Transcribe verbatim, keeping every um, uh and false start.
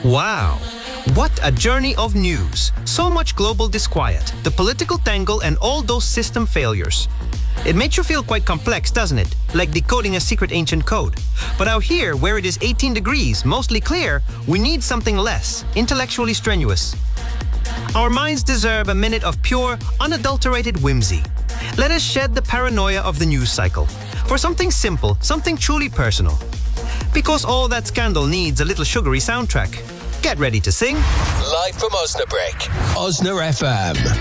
Wow. What a journey of news. So much global disquiet, the political tangle, and all those system failures. It makes you feel quite complex, doesn't it? Like decoding a secret ancient code. But out here, where it is eighteen degrees, mostly clear, we need something less, intellectually strenuous. Our minds deserve a minute of pure, unadulterated whimsy. Let us shed the paranoia of the news cycle for something simple, something truly personal. Because all that scandal needs a little sugary soundtrack. Get ready to sing. Live from Osnabrück, Osna F M.